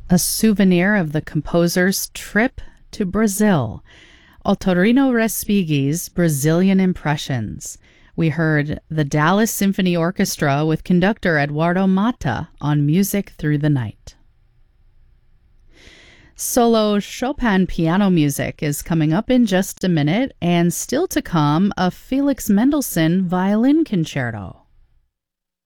a souvenir of the composer's trip to Brazil, Ottorino Respighi's Brazilian Impressions. We heard the Dallas Symphony Orchestra with conductor Eduardo Mata on Music Through the Night. Solo Chopin piano music is coming up in just a minute, and still to come, a Felix Mendelssohn violin concerto.